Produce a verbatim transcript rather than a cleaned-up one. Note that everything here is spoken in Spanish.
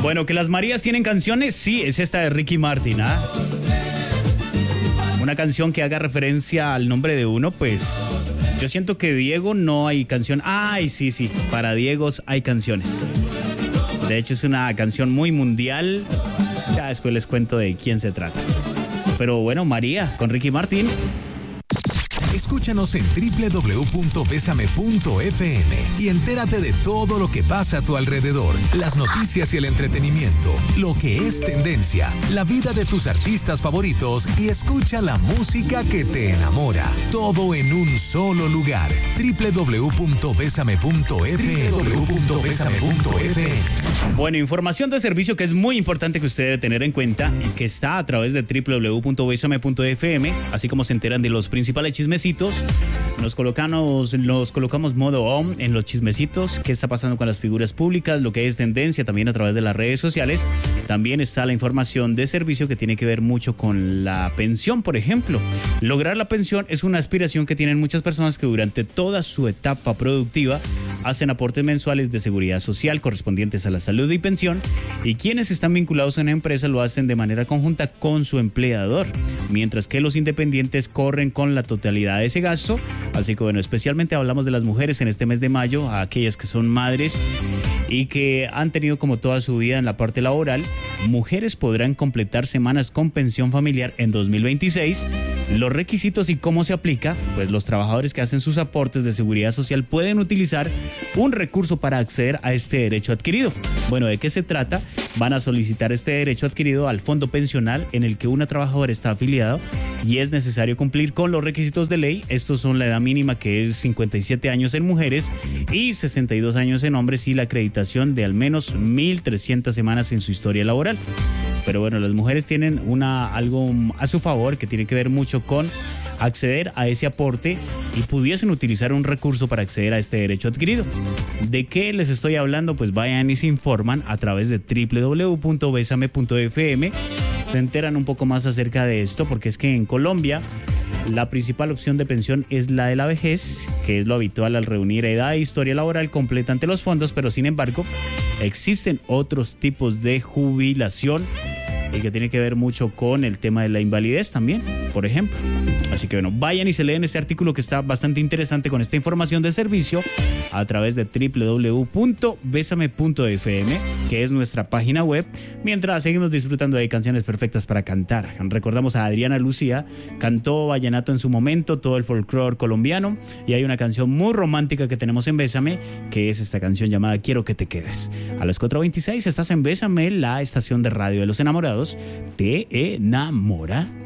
Bueno, que las Marías tienen canciones, sí, es esta de Ricky Martin, ¿ah? Una canción que haga referencia al nombre de uno, pues yo siento que Diego no hay canción. Ay, sí, sí, para Diegos hay canciones. De hecho es una canción muy mundial. Ya después les cuento de quién se trata. Pero bueno, María con Ricky Martin. Escúchanos en doble u doble u doble u punto besame punto efe eme y entérate de todo lo que pasa a tu alrededor, las noticias y el entretenimiento, lo que es tendencia, la vida de tus artistas favoritos y escucha la música que te enamora. Todo en un solo lugar. doble u doble u doble u punto besame punto efe eme. Bueno, información de servicio que es muy importante que usted debe tener en cuenta y que está a través de doble u doble u doble u punto besame punto efe eme, así como se enteran de los principales chismecitos. Nos colocamos, nos colocamos modo on en los chismecitos, qué está pasando con las figuras públicas, lo que es tendencia también a través de las redes sociales. También está la información de servicio que tiene que ver mucho con la pensión, por ejemplo. Lograr la pensión es una aspiración que tienen muchas personas que durante toda su etapa productiva hacen aportes mensuales de seguridad social correspondientes a la salud y pensión, y quienes están vinculados a una empresa lo hacen de manera conjunta con su empleador, mientras que los independientes corren con la totalidad de ese gasto. Así que bueno, especialmente hablamos de las mujeres en este mes de mayo, a aquellas que son madres y que han tenido como toda su vida en la parte laboral. Mujeres podrán completar semanas con pensión familiar en dos mil veintiséis. Los requisitos y cómo se aplica, pues los trabajadores que hacen sus aportes de seguridad social pueden utilizar un recurso para acceder a este derecho adquirido. Bueno, ¿de qué se trata? Van a solicitar este derecho adquirido al fondo pensional en el que una trabajadora está afiliado y es necesario cumplir con los requisitos de ley. Estos son la edad mínima, que es cincuenta y siete años en mujeres y sesenta y dos años en hombres, y la acreditación de al menos mil trescientas semanas en su historia laboral. Pero bueno, las mujeres tienen una algo a su favor que tiene que ver mucho con acceder a ese aporte y pudiesen utilizar un recurso para acceder a este derecho adquirido. ¿De qué les estoy hablando? Pues vayan y se informan a través de doble u doble u doble u punto besame punto efe eme. Se enteran un poco más acerca de esto, porque es que en Colombia la principal opción de pensión es la de la vejez, que es lo habitual al reunir edad e historia laboral completa ante los fondos, pero sin embargo existen otros tipos de jubilación y que tiene que ver mucho con el tema de la invalidez también, por ejemplo. Así que bueno, vayan y se leen este artículo que está bastante interesante con esta información de servicio a través de doble u doble u doble u punto besame punto efe eme, que es nuestra página web, mientras seguimos disfrutando de canciones perfectas para cantar. Recordamos a Adriana Lucía, cantó vallenato en su momento, todo el folclore colombiano, y hay una canción muy romántica que tenemos en Bésame, que es esta canción llamada Quiero que te quedes. A las cuatro veintiséis estás en Bésame, la estación de radio de los enamorados. ¿Te enamora?